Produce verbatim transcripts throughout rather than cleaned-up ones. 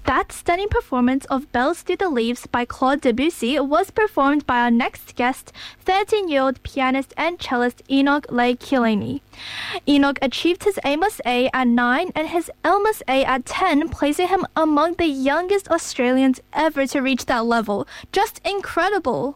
That stunning performance of Bells to the Leaves by Claude Debussy was performed by our next guest, thirteen-year-old pianist and cellist Enoch Leigh-Killaney. Enoch achieved his Amos A at nine and his Elmas A at ten, placing him among the youngest Australians ever to reach that level. Just incredible!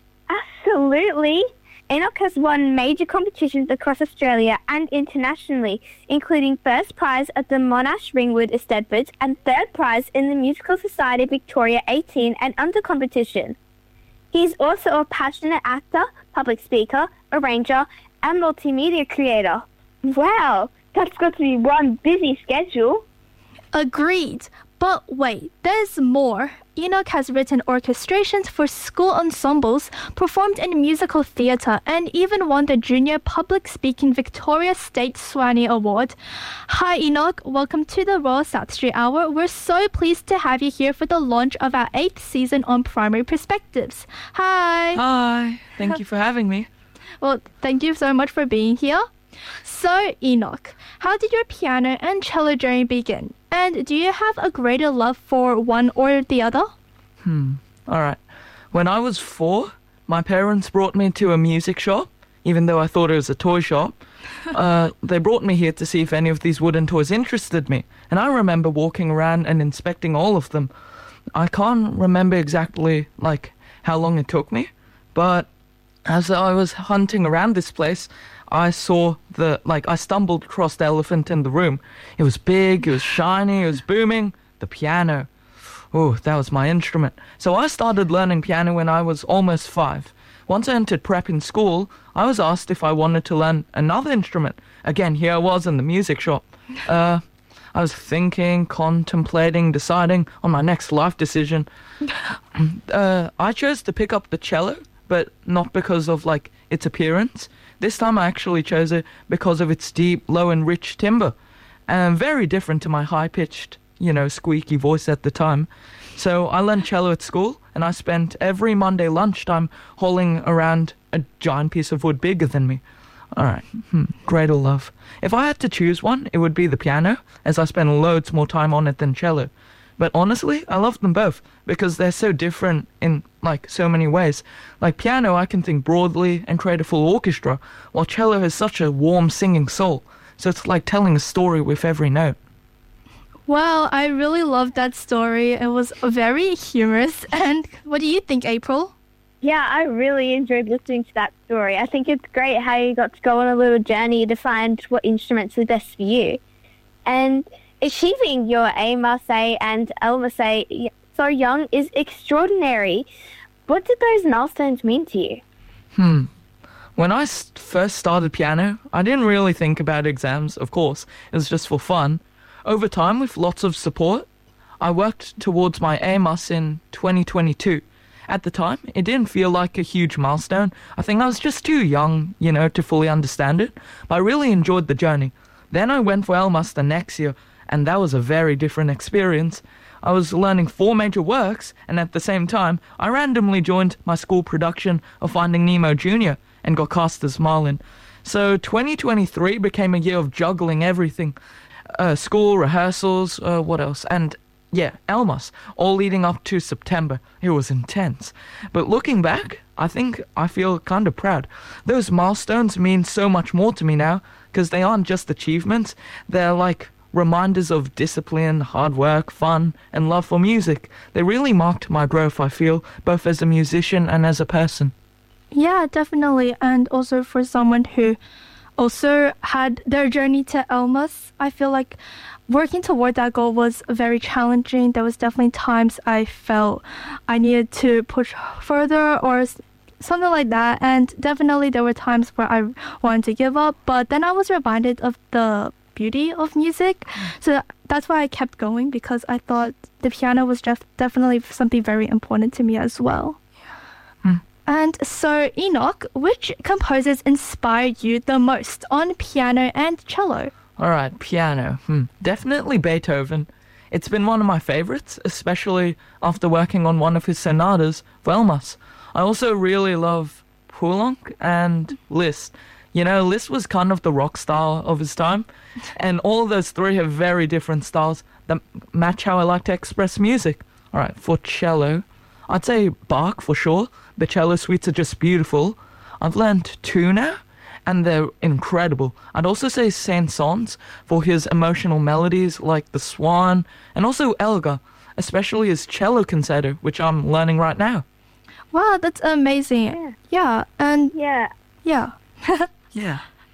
Absolutely! Enoch has won major competitions across Australia and internationally, including first prize at the Monash Ringwood Eisteddfod and third prize in the Musical Society Victoria eighteen and under competition. He is also a passionate actor, public speaker, arranger, and multimedia creator. Wow, that's got to be one busy schedule. Agreed. But wait, there's more. Enoch has written orchestrations for school ensembles, performed in musical theatre, and even won the Junior Public Speaking Victoria State Swanee Award. Hi Enoch, welcome to the Royal South Street Hour. We're so pleased to have you here for the launch of our eighth season on Primary Perspectives. Hi. Hi, thank you for having me. Well, thank you so much for being here. So, Enoch, how did your piano and cello journey begin? And do you have a greater love for one or the other? Hmm, alright. When I was four, my parents brought me to a music shop, even though I thought it was a toy shop. uh, they brought me here to see if any of these wooden toys interested me. And I remember walking around and inspecting all of them. I can't remember exactly, like, how long it took me, but as I was hunting around this place, I saw the, like, I stumbled across the elephant in the room. It was big, it was shiny, it was booming. The piano. Oh, that was my instrument. So I started learning piano when I was almost five. Once I entered prep in school, I was asked if I wanted to learn another instrument. Again, here I was in the music shop. Uh, I was thinking, contemplating, deciding on my next life decision. uh, I chose to pick up the cello, but not because of, like, its appearance. This time I actually chose it because of its deep, low and rich timbre, and very different to my high-pitched, you know, squeaky voice at the time. So I learned cello at school, and I spent every Monday lunchtime hauling around a giant piece of wood bigger than me. Alright, hmm, greater love. If I had to choose one, it would be the piano, as I spend loads more time on it than cello. But honestly, I love them both, because they're so different in, like, so many ways. Like, piano, I can think broadly and create a full orchestra, while cello has such a warm singing soul. So it's like telling a story with every note. Wow, I really loved that story. It was very humorous. And what do you think, April? Yeah, I really enjoyed listening to that story. I think it's great how you got to go on a little journey to find what instruments are best for you. And achieving your Amos A and Elmas A so young is extraordinary. What did those milestones mean to you? Hmm. When I s- first started piano, I didn't really think about exams, of course. It was just for fun. Over time, with lots of support, I worked towards my Amos in twenty twenty-two. At the time, it didn't feel like a huge milestone. I think I was just too young, you know, to fully understand it. But I really enjoyed the journey. Then I went for Elmas the next year, and that was a very different experience. I was learning four major works, and at the same time, I randomly joined my school production of Finding Nemo Junior and got cast as Marlin. So twenty twenty-three became a year of juggling everything. Uh, school, rehearsals, uh, what else? And yeah, Elmas, all leading up to September. It was intense. But looking back, I think I feel kind of proud. Those milestones mean so much more to me now, because they aren't just achievements. They're like reminders of discipline, hard work, fun, and love for music. They really marked my growth, I feel, both as a musician and as a person. Yeah, definitely. And also for someone who also had their journey to Elmas, I feel like working toward that goal was very challenging. There was definitely times I felt I needed to push further or something like that. And definitely there were times where I wanted to give up. But then I was reminded of the beauty of music. So that's why I kept going, because I thought the piano was def- definitely something very important to me as well. Hmm. And so, Enoch, which composers inspired you the most on piano and cello? Alright, piano. Hmm. Definitely Beethoven. It's been one of my favorites, especially after working on one of his sonatas, Elmas. I also really love Poulenc and Liszt. You know, Liszt was kind of the rock star of his time, and all those three have very different styles that match how I like to express music. All right, for cello, I'd say Bach for sure. The cello suites are just beautiful. I've learned two now, and they're incredible. I'd also say Saint-Saëns for his emotional melodies like The Swan, and also Elgar, especially his cello concerto, which I'm learning right now. Wow, that's amazing. Yeah. Yeah, and Yeah. yeah. Yeah.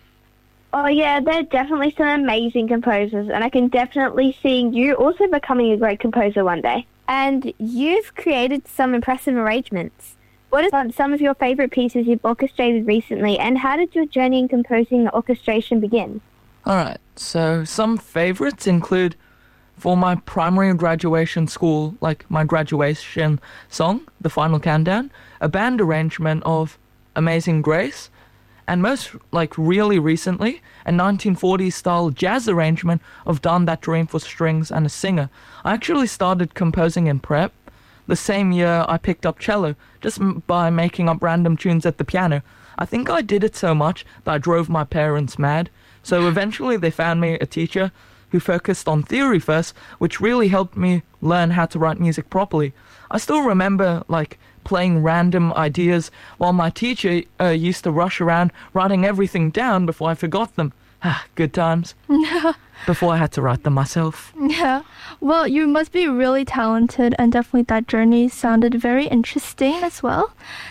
Oh, yeah, they're definitely some amazing composers, and I can definitely see you also becoming a great composer one day. And you've created some impressive arrangements. What are some of your favourite pieces you've orchestrated recently, and how did your journey in composing and orchestration begin? Alright, so some favorites include for my primary graduation school, like my graduation song, The Final Countdown, a band arrangement of Amazing Grace, and most, like really recently, a nineteen forties style jazz arrangement of Darn That Dream for strings and a singer. I actually started composing in prep the same year I picked up cello, just m- by making up random tunes at the piano. I think I did it so much that I drove my parents mad. So eventually they found me a teacher who focused on theory first, which really helped me learn how to write music properly. I still remember, like, playing random ideas while my teacher uh, used to rush around writing everything down before I forgot them. Ah, good times. Before I had to write them myself. Yeah. Well, you must be really talented, and definitely that journey sounded very interesting as well.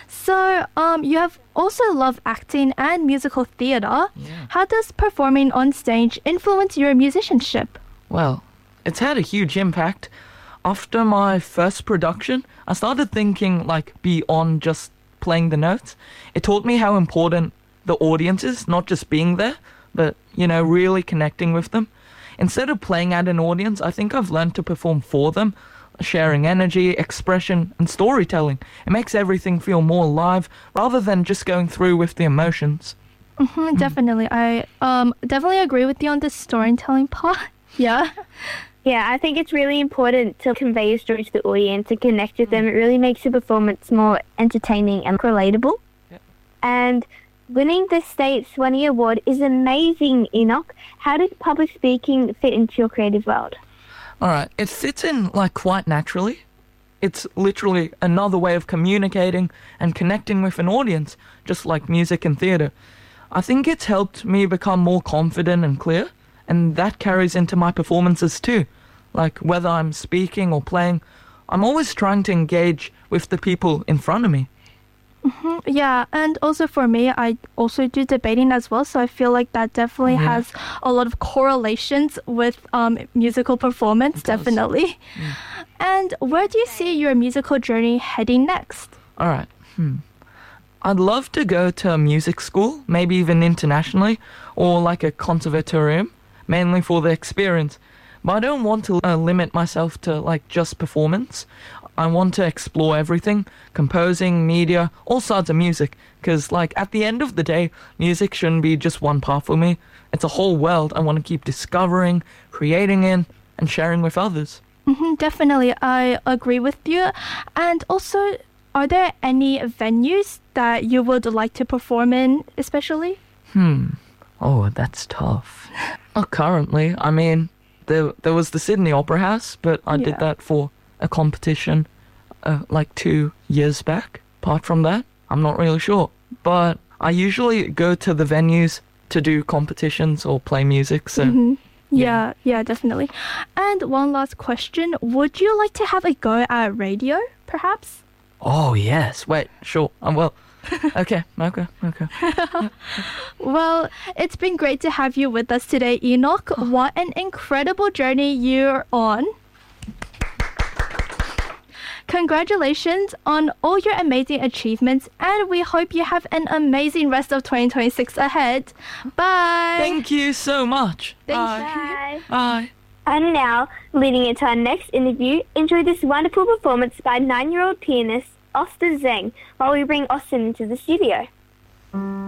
So, um, you have also loved acting and musical theater. Yeah. How does performing on stage influence your musicianship? Well, it's had a huge impact. After my first production, I started thinking, like, beyond just playing the notes. It taught me how important the audience is, not just being there, but, you know, really connecting with them. Instead of playing at an audience, I think I've learned to perform for them, sharing energy, expression, and storytelling. It makes everything feel more alive rather than just going through with the emotions. Mm-hmm, definitely. I um definitely agree with you on the storytelling part. Yeah. Yeah, I think it's really important to convey your story to the audience and connect with them. It really makes the performance more entertaining and relatable. Yep. And winning the State Swanee Award is amazing, Enoch. How did public speaking fit into your creative world? Alright, it fits in, like, quite naturally. It's literally another way of communicating and connecting with an audience, just like music and theatre. I think it's helped me become more confident and clear, and that carries into my performances too. Like, whether I'm speaking or playing, I'm always trying to engage with the people in front of me. Mm, yeah, and also for me, I also do debating as well, so I feel like that definitely Yeah. has a lot of correlations with um, musical performance, It does. definitely. And where do you see your musical journey heading next? Alright, hmm. I'd love to go to a music school, maybe even internationally, or like a conservatorium, mainly for the experience. But I don't want to uh, limit myself to, like, just performance. I want to explore everything, composing, media, all sides of music, because, like, at the end of the day, music shouldn't be just one part for me. It's a whole world I want to keep discovering, creating in, and sharing with others. Mm-hmm, definitely, I agree with you. And also, are there any venues that you would like to perform in, especially? Hmm. Oh, that's tough. Oh, currently, I mean, there there was the Sydney Opera House, but I Yeah. did that for a competition uh, like two years back. Apart from that, I'm not really sure. But I usually go to the venues to do competitions or play music, so Mhm. Yeah. Yeah, yeah, definitely. And one last question. Would you like to have a go at radio, perhaps? oh yes. Wait, sure. Um, well, okay, okay, okay. Well, it's been great to have you with us today, Enoch. What an incredible journey you're on. Congratulations on all your amazing achievements, and we hope you have an amazing rest of twenty twenty-six ahead. Bye. Thank you so much. Thank Bye. Bye. Bye. And now, leading into our next interview, enjoy this wonderful performance by nine-year-old pianist Austin Zheng while we bring Austin into the studio.